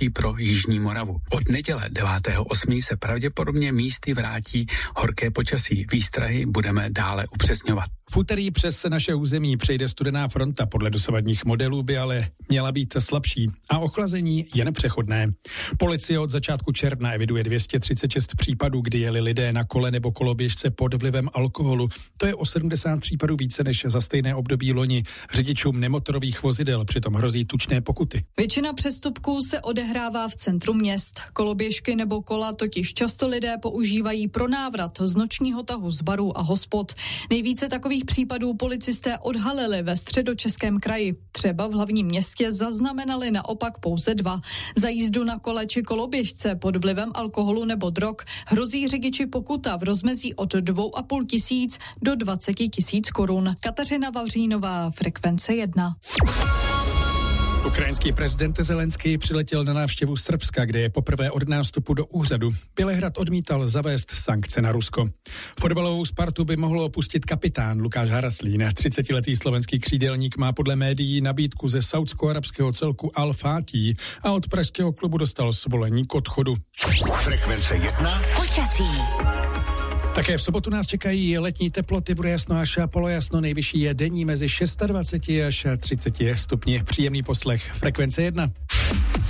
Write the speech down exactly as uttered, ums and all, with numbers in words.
nejhorší pro jižní Moravu. Od neděle devátého osmého se pravděpodobně místy vrátí horké počasí. Výstrahy budeme dále upřesňovat. V úterý přes naše území přejde studená fronta, podle dosavadních modelů by ale měla být slabší a ochlazení je nepřechodné. Policie od začátku června eviduje dvě stě třicet šest případů, kdy jeli lidé na kole nebo koloběžce pod vlivem alkoholu. To je o sedmdesát případů více než za stejné období loni. Řidičům nemotorových vozidel přitom hrozí tučné pokuty. Většina přestupků se odehrává v centru měst. Koloběžky nebo kola totiž často lidé používají pro návrat z nočního tahu z barů a hospod. Nejvíce takových případů policisté odhalili ve Středočeském kraji. Třeba v hlavním městě zaznamenali naopak pouze dva. Za jízdu na kole či koloběžce pod vlivem alkoholu nebo drog hrozí řidiči pokuta v rozmezí od dvou a půl tisíc do dvacet tisíc korun. Kateřina Vavřínová, Frekvence jedna. Ukrajinský prezident Zelenský přiletěl na návštěvu Srbska, kde je poprvé od nástupu do úřadu. Bělehrad odmítal zavést sankce na Rusko. Fotbalovou Spartu by mohl opustit kapitán Lukáš Haraslín. třicetiletý slovenský křídelník má podle médií nabídku ze saúdsko-arabského celku Al Fatih a od pražského klubu dostal svolení k odchodu. Frekvence jedna. Počasí. Také v sobotu nás čekají letní teploty, bude jasno až polojasno, nejvyšší je denní mezi dvacet šest až třicet stupni. Příjemný poslech. Frekvence jedna.